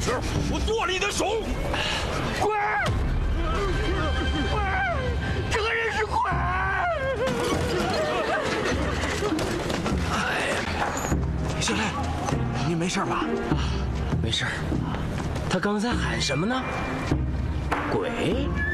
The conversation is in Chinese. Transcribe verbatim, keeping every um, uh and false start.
时，我剁了你的手！ 鬼！鬼！这个人是鬼！ 哎呀，小赖，你没事吧？ 啊，没事。他刚才喊什么呢？鬼？